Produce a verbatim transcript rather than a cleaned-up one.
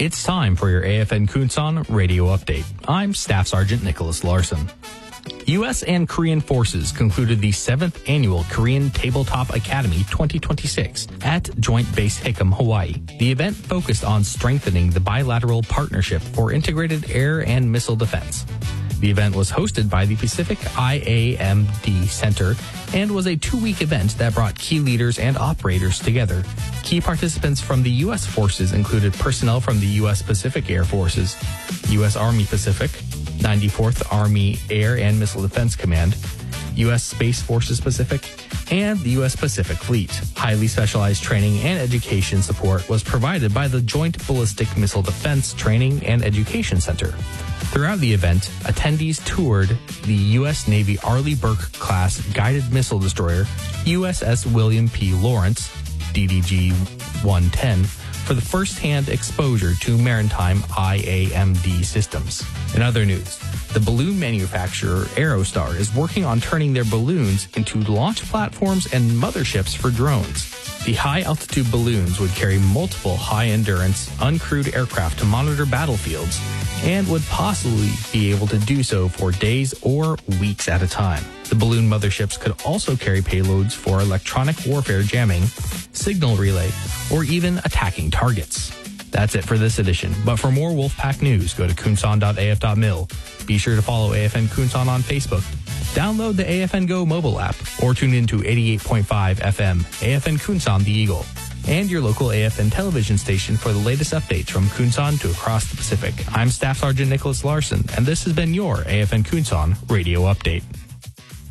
It's time for your A F N Kunsan radio update. I'm Staff Sergeant Nicholas Larson. U S and Korean forces concluded the seventh Annual Korean Tabletop Academy twenty twenty-six at Joint Base Hickam, Hawaii. The event focused on strengthening the bilateral partnership for integrated air and missile defense. The event was hosted by the Pacific I A M D Center and was a two-week event that brought key leaders and operators together. Key participants from the U S forces included personnel from the U S Pacific Air Forces, U S Army Pacific, ninety-fourth Army Air and Missile Defense Command, U S Space Forces Pacific, and the U S Pacific Fleet. Highly specialized training and education support was provided by the Joint Ballistic Missile Defense Training and Education Center. Throughout the event, attendees toured the U S Navy Arleigh Burke-class guided missile destroyer U S S William P. Lawrence, D D G one ten, for the first-hand exposure to maritime I A M D systems. In other news, the balloon manufacturer Aerostar is working on turning their balloons into launch platforms and motherships for drones. The high-altitude balloons would carry multiple high-endurance, uncrewed aircraft to monitor battlefields and would possibly be able to do so for days or weeks at a time. The balloon motherships could also carry payloads for electronic warfare jamming, signal relay, or even attacking targets. That's it for this edition, but for more Wolfpack news, go to kunsan dot a f dot mil. Be sure to follow A F N Kunsan on Facebook. Download the A F N Go mobile app or tune into eighty-eight point five F M, A F N Kunsan the Eagle, and your local A F N television station for the latest updates from Kunsan to across the Pacific. I'm Staff Sergeant Nicholas Larson, and this has been your A F N Kunsan Radio Update.